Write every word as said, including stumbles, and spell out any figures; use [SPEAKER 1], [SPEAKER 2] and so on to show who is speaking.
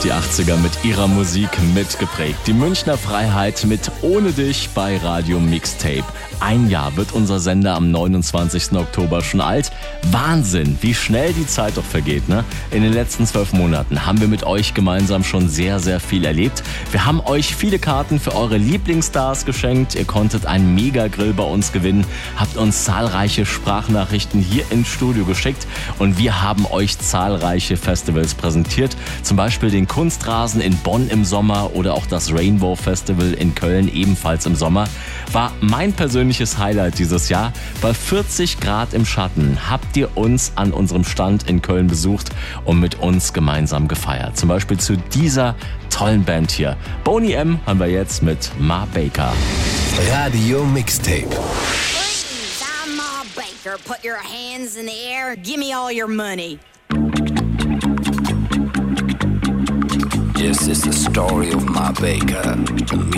[SPEAKER 1] die achtziger mit ihrer Musik mitgeprägt. Die Münchner Freiheit mit Ohne dich bei Radio Mixtape. Ein Jahr wird unser Sender am neunundzwanzigsten Oktober schon alt. Wahnsinn, wie schnell die Zeit doch vergeht, ne? In den letzten zwölf Monaten haben wir mit euch gemeinsam schon sehr, sehr viel erlebt. Wir haben euch viele Karten für eure Lieblingsstars geschenkt. Ihr konntet einen Mega-Grill bei uns gewinnen, habt uns zahlreiche Sprachnachrichten hier ins Studio geschickt und wir haben euch zahlreiche Festivals präsentiert. Zum Beispiel den Kunstrasen in Bonn im Sommer oder auch das Rainbow Festival in Köln ebenfalls im Sommer. War mein persönliches Highlight dieses Jahr. Bei vierzig Grad im Schatten habt ihr uns an unserem Stand in Köln besucht und mit uns gemeinsam gefeiert. Zum Beispiel zu dieser tollen Band hier. Boney M haben wir jetzt mit Ma Baker.
[SPEAKER 2] Radio Mixtape.
[SPEAKER 3] Please, I'm Ma Baker. Put your hands in the air. Give me all your money.
[SPEAKER 2] This is the story of Ma Baker.